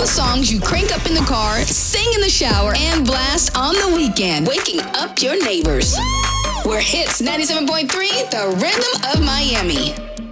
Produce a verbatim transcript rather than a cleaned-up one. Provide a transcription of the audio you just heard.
the songs you crank up in the car, sing in the shower, and blast on the weekend, waking up your neighbors. We're Hits ninety-seven point three, the rhythm of Miami.